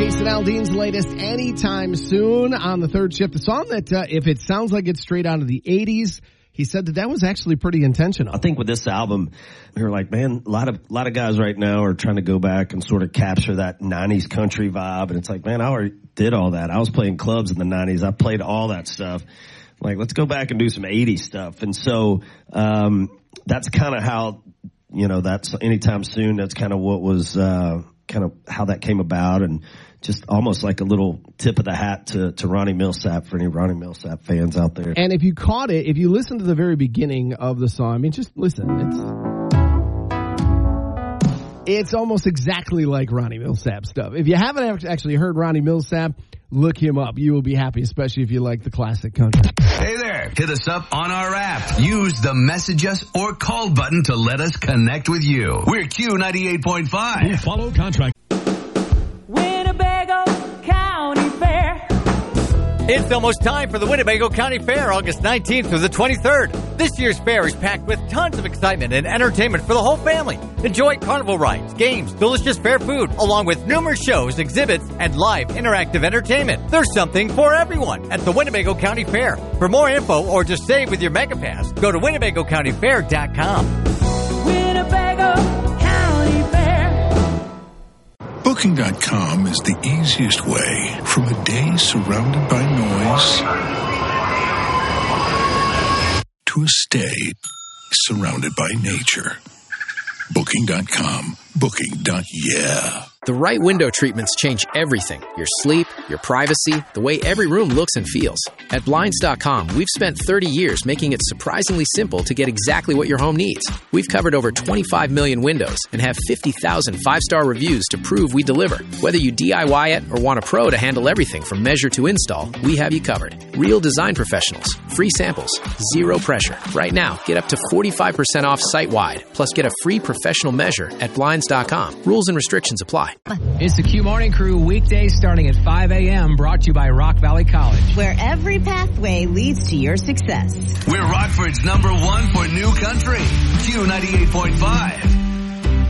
Jason Aldean's latest Anytime Soon on the third shift. The song that, if it sounds like it's straight out of the 80s, he said that was actually pretty intentional. I think with this album, we were like, man, a lot of guys right now are trying to go back and sort of capture that 90s country vibe. And it's like, man, I already did all that. I was playing clubs in the 90s. I played all that stuff. Like, let's go back and do some 80s stuff. And so that's kind of how, that's Anytime Soon. That's kind of what was kind of how that came about, and just almost like a little tip of the hat to Ronnie Milsap for any Ronnie Milsap fans out there. And if you caught it, if you listen to the very beginning of the song, I mean, just listen. It's almost exactly like Ronnie Milsap stuff. If you haven't actually heard Ronnie Milsap, look him up. You will be happy, especially if you like the classic country. Hey there, hit us up on our app. Use the message us or call button to let us connect with you. We're Q98.5. We'll follow contract. Winnebago County Fair. It's almost time for the Winnebago County Fair, August 19th through the 23rd. This year's fair is packed with tons of excitement and entertainment for the whole family. Enjoy carnival rides, games, delicious fair food, along with numerous shows, exhibits, and live interactive entertainment. There's something for everyone at the Winnebago County Fair. For more info or to save with your MegaPass, go to WinnebagoCountyFair.com. Winnebago County Fair. Booking.com is the easiest way from a day surrounded by noise to a stay surrounded by nature. Booking.com. Booking.yeah. The right window treatments change everything. Your sleep, your privacy, the way every room looks and feels. At Blinds.com, we've spent 30 years making it surprisingly simple to get exactly what your home needs. We've covered over 25 million windows and have 50,000 five-star reviews to prove we deliver. Whether you DIY it or want a pro to handle everything from measure to install, we have you covered. Real design professionals, free samples, zero pressure. Right now, get up to 45% off site-wide, plus get a free professional measure at Blinds.com. Rules and restrictions apply. It's the Q Morning Crew, weekdays starting at 5 a.m., brought to you by Rock Valley College, where every pathway leads to your success. We're Rockford's #1 for new country, Q98.5.